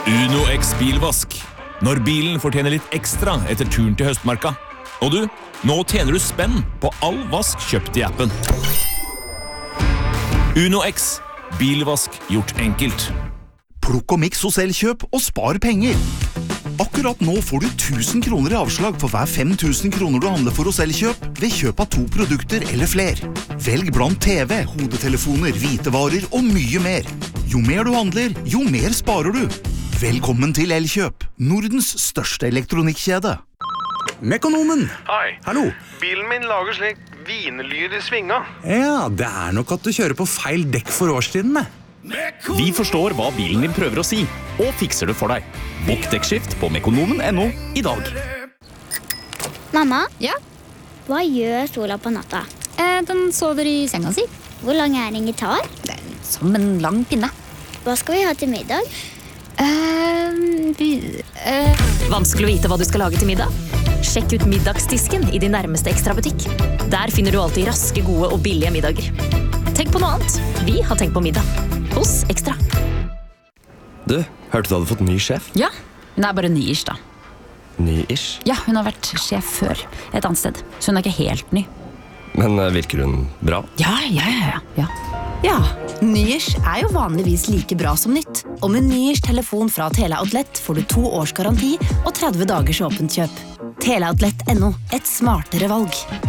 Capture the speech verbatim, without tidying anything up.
Uno X bilvask. Når bilen fortjener litt ekstra etter turen til høstmarka. Og du, nå tjener du spenn på all vask kjøpt i appen. Uno X. Bilvask gjort enkelt. Plukk og miks hos Elkjøp og spar penger. Akkurat nå får du tusen kroner i avslag for hver fem tusen kroner du handler for hos Elkjøp ved kjøp av to produkter eller fler. Velg blant T V, hodetelefoner, hvitevarer og mye mer. Jo mer du handler, jo mer sparer du. Velkommen til Elkjøp, Nordens største elektronikkjede. Mekonomen! Hei. Hallo. Bilen min lager slik vinlyd i svinga. Ja, det er nok at du kjører på feil dekk for årstidene. Vi forstår hva bilen din prøver å si, og fikser det for deg. Bokk dekkskift på mekonomen punktum no i dag. Mamma, Ja, hva gjør sola på natta? eh, den sover i senga si. Hvor lang er en gitar? Det er som en lang pinne. Hva skal vi ha til middag? Eh, vi, eh, Vanskelig å vite hva du skal lage til middag? Sjekk ut middagsdisken i din nærmeste ekstrabutikk. Der finner du alltid raske, gode og billige middager. Tenk på noe annet. Vi har tenkt på middag. Hos Ekstra. Du, hørte du hadde fått ny sjef? Ja, hun er bare ny-ish da. Ny-ish? Ja, hun har vært sjef før et annet sted, så hun er ikke helt ny. Men eh, virker hun bra? Ja, ja, ja, ja, ja. Ja, Nyers er jo vanligvis like bra som nytt. Og med Nyers telefon fra Teleoutlet får du to års garanti og tretti dagers åpent kjøp. Teleoutlet punktum no, et smartere valg.